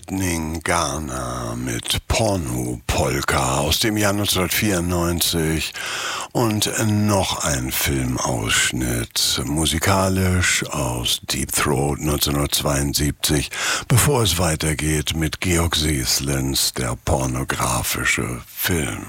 Lightning Garner mit Porno-Polka aus dem Jahr 1994 und noch ein Filmausschnitt musikalisch aus Deep Throat 1972, bevor es weitergeht mit Georg Seslens Der pornografische Film.